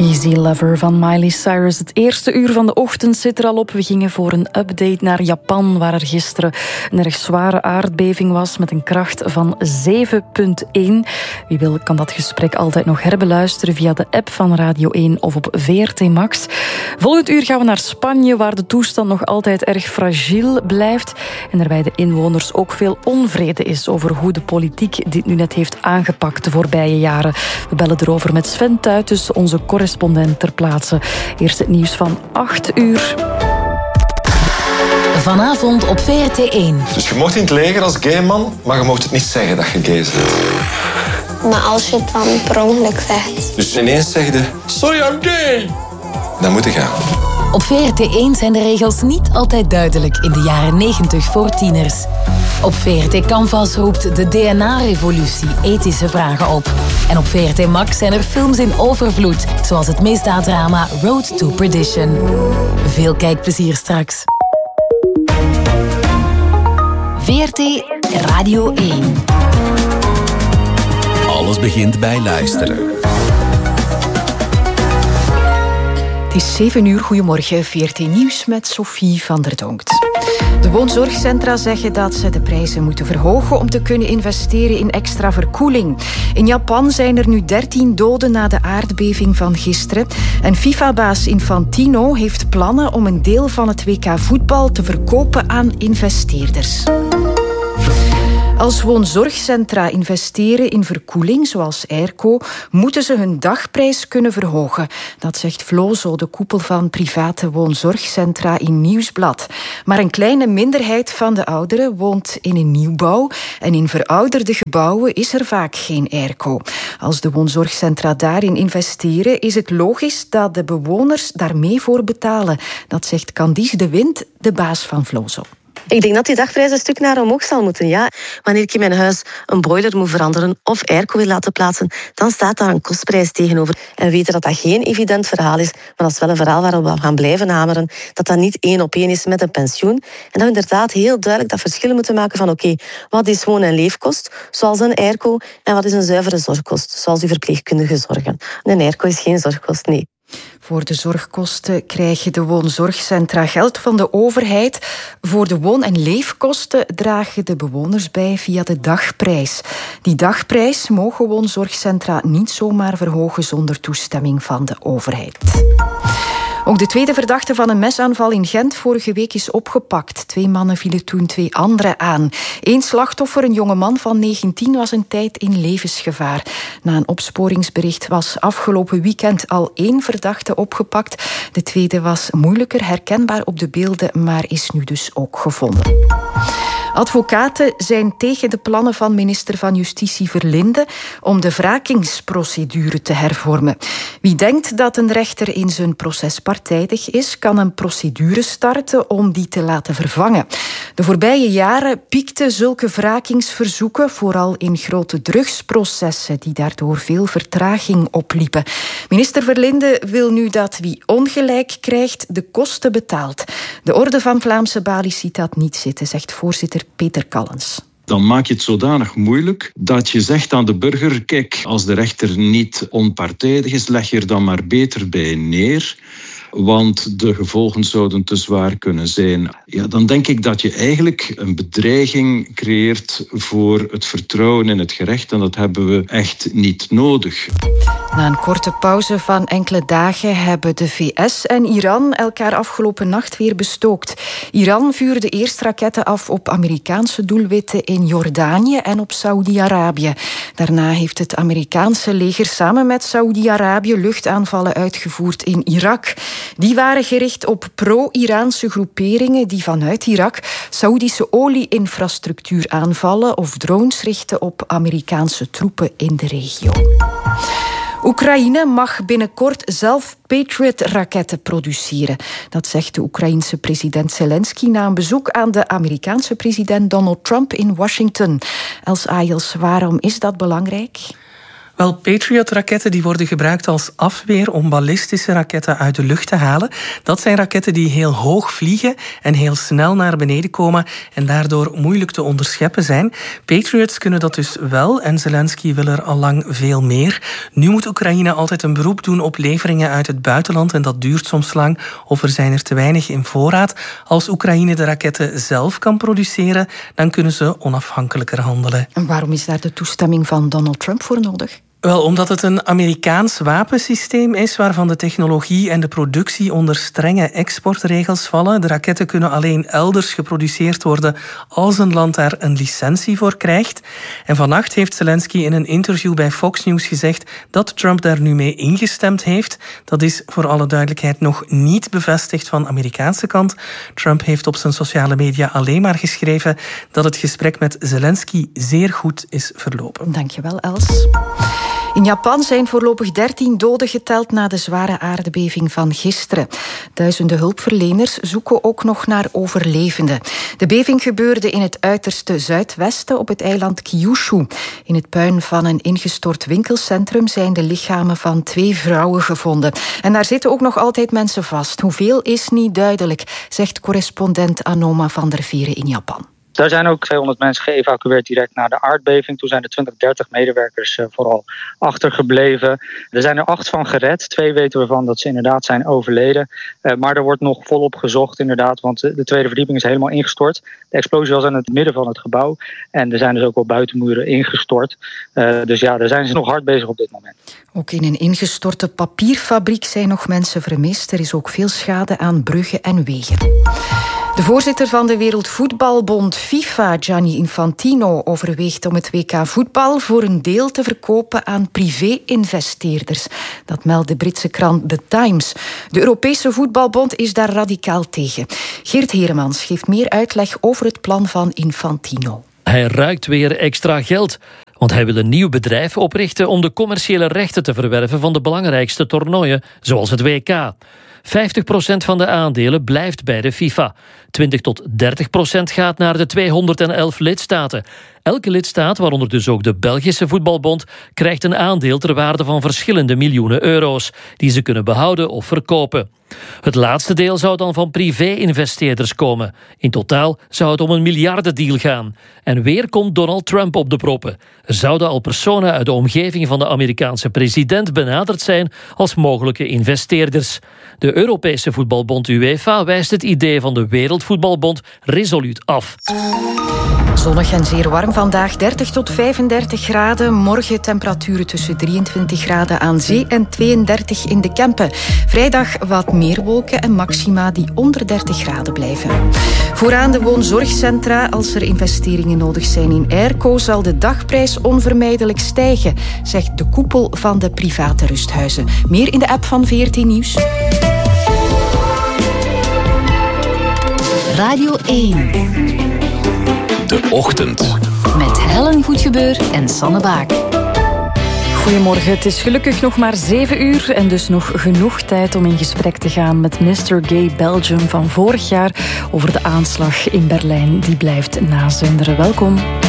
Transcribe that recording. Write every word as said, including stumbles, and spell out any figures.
Easy Lover van Miley Cyrus. Het eerste uur van de ochtend zit er al op. We gingen voor een update naar Japan, waar er gisteren een erg zware aardbeving was met een kracht van zeven komma één. Wie wil kan dat gesprek altijd nog herbeluisteren via de app van Radio één of op V R T Max. Volgend uur gaan we naar Spanje, waar de toestand nog altijd erg fragiel blijft en er bij de inwoners ook veel onvrede is over hoe de politiek dit nu net heeft aangepakt de voorbije jaren. We bellen erover met Sven Tuitens, onze correspondent ter plaatse. Eerst het nieuws van acht uur. Vanavond op V R T één. Dus je mocht in het leger als gay man, maar je mocht het niet zeggen dat je gay bent. Maar als je het dan per ongeluk zegt. Dus ineens zeg je, sorry, I'm gay. Dan moet je gaan. Op V R T één zijn de regels niet altijd duidelijk in de jaren negentig voor tieners. Op V R T Canvas roept de D N A-revolutie ethische vragen op. En op V R T Max zijn er films in overvloed, zoals het misdaaddrama Road to Perdition. Veel kijkplezier straks. V R T Radio één. Alles begint bij luisteren. Het is zeven uur, goedemorgen, V R T Nieuws met Sophie van der Donkt. De woonzorgcentra zeggen dat ze de prijzen moeten verhogen om te kunnen investeren in extra verkoeling. In Japan zijn er nu dertien doden na de aardbeving van gisteren. En FIFA-baas Infantino heeft plannen om een deel van het W K voetbal te verkopen aan investeerders. Als woonzorgcentra investeren in verkoeling, zoals airco, moeten ze hun dagprijs kunnen verhogen. Dat zegt Vlozo, de koepel van private woonzorgcentra in Nieuwsblad. Maar een kleine minderheid van de ouderen woont in een nieuwbouw en in verouderde gebouwen is er vaak geen airco. Als de woonzorgcentra daarin investeren, is het logisch dat de bewoners daar mee voor betalen. Dat zegt Candice de Wind, de baas van Vlozo. Ik denk dat die dagprijs een stuk naar omhoog zal moeten, ja. Wanneer ik in mijn huis een boiler moet veranderen of airco wil laten plaatsen, dan staat daar een kostprijs tegenover. En we weten dat dat geen evident verhaal is, maar dat is wel een verhaal waarop we gaan blijven hameren. Dat dat niet één op één is met een pensioen. En dat we inderdaad heel duidelijk dat verschil moeten maken van oké, okay, wat is woon- en leefkost, zoals een airco, en wat is een zuivere zorgkost, zoals uw verpleegkundige zorgen. Een airco is geen zorgkost, nee. Voor de zorgkosten krijgen de woonzorgcentra geld van de overheid. Voor de woon- en leefkosten dragen de bewoners bij via de dagprijs. Die dagprijs mogen woonzorgcentra niet zomaar verhogen zonder toestemming van de overheid. Ook de tweede verdachte van een mesaanval in Gent vorige week is opgepakt. Twee mannen vielen toen twee anderen aan. Eén slachtoffer, een jonge man van negentien, was een tijd in levensgevaar. Na een opsporingsbericht was afgelopen weekend al één verdachte opgepakt. De tweede was moeilijker herkenbaar op de beelden, maar is nu dus ook gevonden. Advocaten zijn tegen de plannen van minister van Justitie Verlinde om de wrakingsprocedure te hervormen. Wie denkt dat een rechter in zijn proces partijdig is, kan een procedure starten om die te laten vervangen. De voorbije jaren piekten zulke wrakingsverzoeken, vooral in grote drugsprocessen, die daardoor veel vertraging opliepen. Minister Verlinde wil nu dat wie ongelijk krijgt de kosten betaalt. De Orde van Vlaamse Balies ziet dat niet zitten, zegt voorzitter Peter Callens. Dan maak je het zodanig moeilijk dat je zegt aan de burger, kijk, als de rechter niet onpartijdig is, leg je er dan maar beter bij neer. Want de gevolgen zouden te zwaar kunnen zijn. Ja, dan denk ik dat je eigenlijk een bedreiging creëert voor het vertrouwen in het gerecht. En dat hebben we echt niet nodig. Na een korte pauze van enkele dagen hebben de V S en Iran elkaar afgelopen nacht weer bestookt. Iran vuurde eerst raketten af op Amerikaanse doelwitten in Jordanië en op Saoedi-Arabië. Daarna heeft het Amerikaanse leger samen met Saoedi-Arabië luchtaanvallen uitgevoerd in Irak. Die waren gericht op pro-Iraanse groeperingen die vanuit Irak Saoedische olie-infrastructuur aanvallen of drones richten op Amerikaanse troepen in de regio. Oekraïne mag binnenkort zelf Patriot-raketten produceren. Dat zegt de Oekraïense president Zelensky na een bezoek aan de Amerikaanse president Donald Trump in Washington. Els Ayels, waarom is dat belangrijk? Wel, Patriot-raketten die worden gebruikt als afweer om ballistische raketten uit de lucht te halen. Dat zijn raketten die heel hoog vliegen en heel snel naar beneden komen en daardoor moeilijk te onderscheppen zijn. Patriots kunnen dat dus wel en Zelensky wil er al lang veel meer. Nu moet Oekraïne altijd een beroep doen op leveringen uit het buitenland en dat duurt soms lang of er zijn er te weinig in voorraad. Als Oekraïne de raketten zelf kan produceren, dan kunnen ze onafhankelijker handelen. En waarom is daar de toestemming van Donald Trump voor nodig? Wel, omdat het een Amerikaans wapensysteem is waarvan de technologie en de productie onder strenge exportregels vallen. De raketten kunnen alleen elders geproduceerd worden als een land daar een licentie voor krijgt. En vannacht heeft Zelensky in een interview bij Fox News gezegd dat Trump daar nu mee ingestemd heeft. Dat is voor alle duidelijkheid nog niet bevestigd van Amerikaanse kant. Trump heeft op zijn sociale media alleen maar geschreven dat het gesprek met Zelensky zeer goed is verlopen. Dankjewel, Els. In Japan zijn voorlopig dertien doden geteld na de zware aardbeving van gisteren. Duizenden hulpverleners zoeken ook nog naar overlevenden. De beving gebeurde in het uiterste zuidwesten op het eiland Kyushu. In het puin van een ingestort winkelcentrum zijn de lichamen van twee vrouwen gevonden. En daar zitten ook nog altijd mensen vast. Hoeveel is niet duidelijk, zegt correspondent Anoma van der Vieren in Japan. Daar zijn ook tweehonderd mensen geëvacueerd direct na de aardbeving. Toen zijn er twintig, dertig medewerkers uh, vooral achtergebleven. Er zijn er acht van gered. Twee weten we van dat ze inderdaad zijn overleden. Uh, maar er wordt nog volop gezocht inderdaad, want de tweede verdieping is helemaal ingestort. De explosie was aan het midden van het gebouw. En er zijn dus ook wel buitenmuren ingestort. Uh, dus ja, daar zijn ze nog hard bezig op dit moment. Ook in een ingestorte papierfabriek zijn nog mensen vermist. Er is ook veel schade aan bruggen en wegen. De voorzitter van de Wereldvoetbalbond FIFA, Gianni Infantino, overweegt om het W K voetbal voor een deel te verkopen aan privé-investeerders. Dat meldt de Britse krant The Times. De Europese voetbalbond is daar radicaal tegen. Geert Heremans geeft meer uitleg over het plan van Infantino. Hij ruikt weer extra geld. Want hij wil een nieuw bedrijf oprichten om de commerciële rechten te verwerven van de belangrijkste toernooien, zoals het W K. vijftig procent van de aandelen blijft bij de FIFA. twintig tot dertig procent gaat naar de tweehonderdelf lidstaten. Elke lidstaat, waaronder dus ook de Belgische voetbalbond, krijgt een aandeel ter waarde van verschillende miljoenen euro's, die ze kunnen behouden of verkopen. Het laatste deel zou dan van privé-investeerders komen. In totaal zou het om een miljardendeal gaan. En weer komt Donald Trump op de proppen. Er zouden al personen uit de omgeving van de Amerikaanse president benaderd zijn als mogelijke investeerders. De Europese voetbalbond UEFA wijst het idee van de Wereldvoetbalbond resoluut af. Zonnig en zeer warm vandaag, dertig tot vijfendertig graden. Morgen temperaturen tussen drieëntwintig graden aan zee en tweeëndertig in de Kempen. Vrijdag wat meer wolken en maxima die onder dertig graden blijven. Vooraan de woonzorgcentra. Als er investeringen nodig zijn in airco, zal de dagprijs onvermijdelijk stijgen, zegt de koepel van de private rusthuizen. Meer in de app van V R T Nieuws. Radio één. De Ochtend. Met Helen Goedgebeur en Sanne Baak. Goedemorgen, het is gelukkig nog maar zeven uur en dus nog genoeg tijd om in gesprek te gaan met mister Gay Belgium van vorig jaar over de aanslag in Berlijn. Die blijft nazinderen. Welkom.